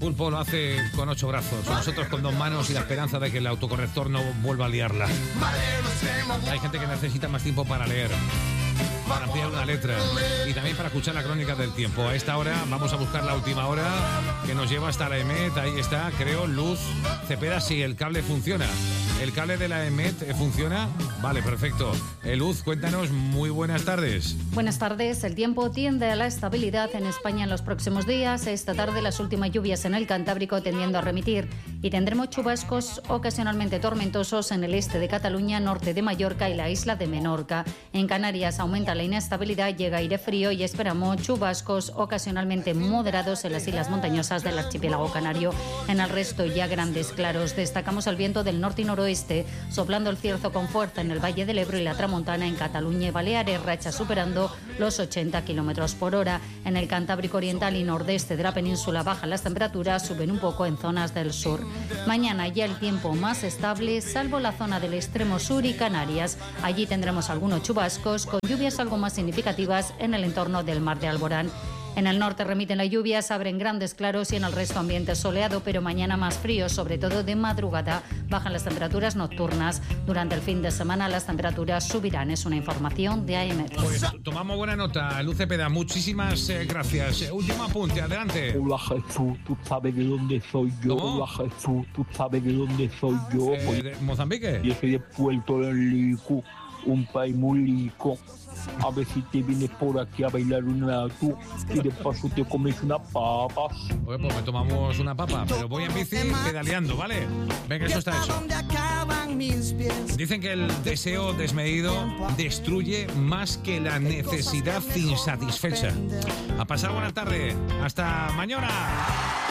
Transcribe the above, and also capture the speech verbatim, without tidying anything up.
Pulpo lo hace con ocho brazos, nosotros con dos manos y la esperanza de que el autocorrector no vuelva a liarla. Hay gente que necesita más tiempo para leer, para ampliar una letra y también para escuchar la crónica del tiempo. A esta hora vamos a buscar la última hora que nos lleva hasta la EMET. Ahí está, creo, Luz Cepeda, si el cable funciona. ¿El cable de la EMET funciona? Vale, perfecto. Eh, Luz, cuéntanos, muy buenas tardes. Buenas tardes. El tiempo tiende a la estabilidad en España en los próximos días. Esta tarde las últimas lluvias en el Cantábrico tendiendo a remitir y tendremos chubascos ocasionalmente tormentosos en el este de Cataluña, norte de Mallorca y la isla de Menorca. En Canarias aumenta la inestabilidad, llega aire frío y esperamos chubascos ocasionalmente moderados en las islas montañosas del archipiélago canario. En el resto ya grandes claros. Destacamos el viento del norte y noroeste soplando el cierzo con fuerza en el Valle del Ebro y la Tramontana en Cataluña y Baleares, rachas superando los ochenta kilómetros por hora. En el Cantábrico oriental y nordeste de la península bajan las temperaturas, suben un poco en zonas del sur. Mañana ya el tiempo más estable, salvo la zona del extremo sur y Canarias. Allí tendremos algunos chubascos con lluvias algo más significativas en el entorno del mar de Alborán. En el norte remiten las lluvias, abren grandes claros y en el resto ambiente soleado, pero mañana más frío, sobre todo de madrugada. Bajan las temperaturas nocturnas. Durante el fin de semana las temperaturas subirán. Es una información de A M F. Pues tomamos buena nota, Luz Cepeda. Muchísimas eh, gracias. Eh, último apunte, adelante. Hola Jesús, tú sabes de dónde soy yo. ¿Cómo? Hola Jesús, tú sabes de dónde soy yo. Eh, ¿de ¿Mozambique? Yo soy de Puerto Rico, un país muy rico. A ver si te vienes por aquí a bailar un rato y de paso te comes una papa. Oye, pues me tomamos una papa, pero voy en bici pedaleando, ¿vale? Venga, eso está hecho. Dicen que el deseo desmedido destruye más que la necesidad insatisfecha. A pasar buena tarde. Hasta mañana.